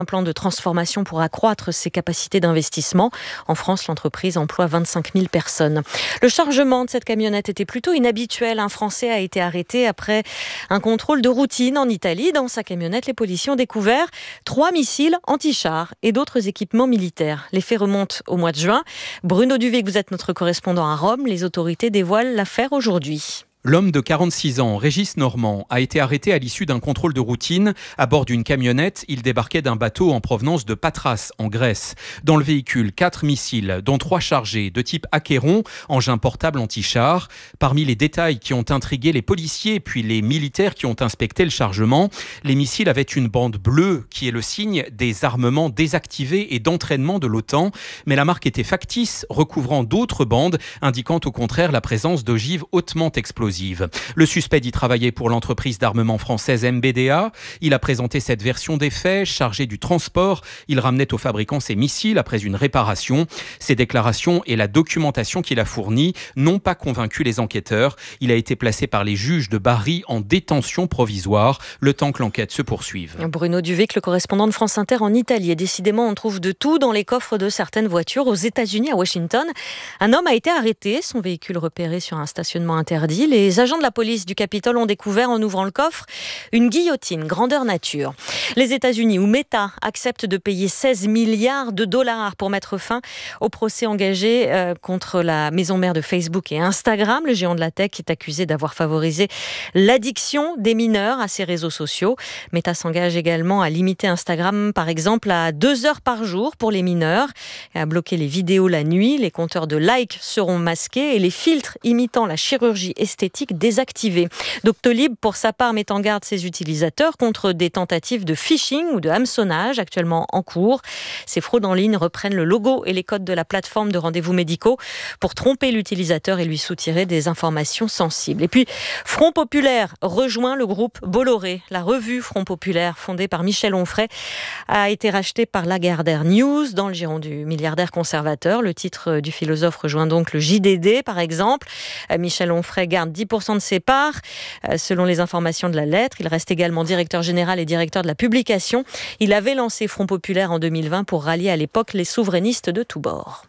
Un plan de transformation pour accroître ses capacités d'investissement. En France, l'entreprise emploie 25 000 personnes. Le chargement de cette camionnette était plutôt inhabituel. Un Français a été arrêté après un contrôle de routine en Italie. Dans sa camionnette, les policiers ont découvert 3 missiles anti-chars et d'autres équipements militaires. Les faits remontent au mois de juin. Bruno Duvic, vous êtes notre correspondant à Rome. Les autorités dévoilent l'affaire aujourd'hui. L'homme de 46 ans, Régis Normand, a été arrêté à l'issue d'un contrôle de routine. À bord d'une camionnette, il débarquait d'un bateau en provenance de Patras, en Grèce. Dans le véhicule, 4 missiles, dont 3 chargés, de type Achéron, engin portable anti-char. Parmi les détails qui ont intrigué les policiers puis les militaires qui ont inspecté le chargement, les missiles avaient une bande bleue qui est le signe des armements désactivés et d'entraînement de l'OTAN. Mais la marque était factice, recouvrant d'autres bandes, indiquant au contraire la présence d'ogives hautement explosives. Le suspect dit travailler pour l'entreprise d'armement française MBDA. Il a présenté cette version des faits, chargé du transport. Il ramenait au fabricant ses missiles après une réparation. Ses déclarations et la documentation qu'il a fournie n'ont pas convaincu les enquêteurs. Il a été placé par les juges de Bari en détention provisoire, le temps que l'enquête se poursuive. Bruno Duvic, le correspondant de France Inter en Italie. Et décidément, on trouve de tout dans les coffres de certaines voitures. Aux États-Unis, à Washington, un homme a été arrêté, son véhicule repéré sur un stationnement interdit. Les agents de la police du Capitole ont découvert, en ouvrant le coffre, une guillotine grandeur nature. Les États-Unis, où Meta accepte de payer 16 milliards de dollars pour mettre fin au procès engagé contre la maison mère de Facebook et Instagram. Le géant de la tech est accusé d'avoir favorisé l'addiction des mineurs à ses réseaux sociaux. Meta s'engage également à limiter Instagram, par exemple, à 2 heures par jour pour les mineurs et à bloquer les vidéos la nuit. Les compteurs de likes seront masqués et les filtres imitant la chirurgie esthétique désactivés. Doctolib, pour sa part, met en garde ses utilisateurs contre des tentatives de phishing ou de hameçonnage actuellement en cours. Ces fraudes en ligne reprennent le logo et les codes de la plateforme de rendez-vous médicaux pour tromper l'utilisateur et lui soutirer des informations sensibles. Et puis, Front Populaire rejoint le groupe Bolloré. La revue Front Populaire, fondée par Michel Onfray, a été rachetée par Lagardère News dans le giron du milliardaire conservateur. Le titre du philosophe rejoint donc le JDD, par exemple. Michel Onfray garde 10% de ses parts, selon les informations de la lettre. Il reste également directeur général et directeur de la publication. Il avait lancé Front Populaire en 2020 pour rallier à l'époque les souverainistes de tous bords.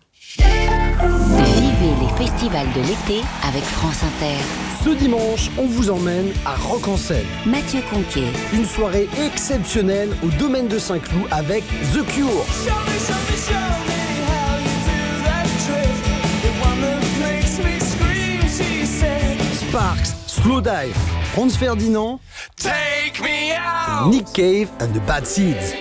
Vivez les festivals de l'été avec France Inter. Ce dimanche, on vous emmène à Rock-en-Seine. Mathieu Conquet. Une soirée exceptionnelle au domaine de Saint-Cloud avec The Cure. Sparks, Slowdive, Franz Ferdinand, Nick Cave and the Bad Seeds.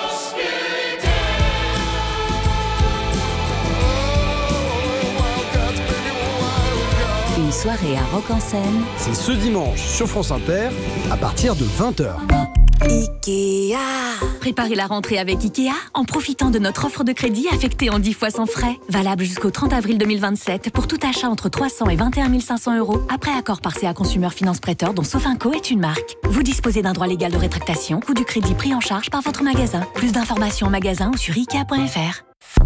Une soirée à Rock-en-Seine. C'est ce dimanche sur France Inter à partir de 20h. Ikea. Préparez la rentrée avec Ikea en profitant de notre offre de crédit affectée en 10 fois sans frais. Valable jusqu'au 30 avril 2027 pour tout achat entre 300 et 21 500 €. Après accord par CA Consumer Finance Prêteur dont Sofinco est une marque. Vous disposez d'un droit légal de rétractation ou du crédit pris en charge par votre magasin. Plus d'informations en magasin ou sur Ikea.fr.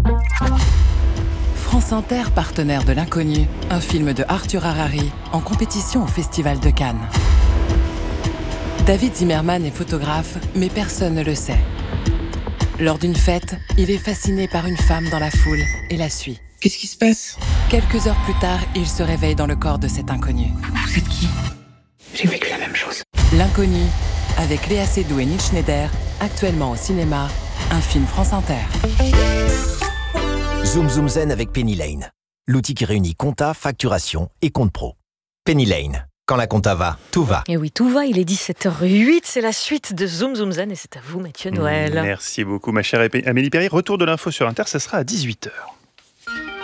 France Inter, partenaire de l'Inconnu, un film de Arthur Harari en compétition au Festival de Cannes. David Zimmerman est photographe, mais personne ne le sait. Lors d'une fête, il est fasciné par une femme dans la foule et la suit. Qu'est-ce qui se passe ? Quelques heures plus tard, il se réveille dans le corps de cet inconnu. Vous êtes qui ? J'ai vécu la même chose. L'Inconnu, avec Léa Seydoux et Neil Schneider, actuellement au cinéma, un film France Inter. Zoom Zoom Zen avec Penny Lane. L'outil qui réunit compta, facturation et compte pro. Penny Lane. Quand la compta va, tout va. Et oui, tout va, il est 17h08, c'est la suite de Zoom Zoom Zen et c'est à vous Mathieu Noël. Merci beaucoup ma chère Amélie Perry. Retour de l'info sur Inter, ça sera à 18h.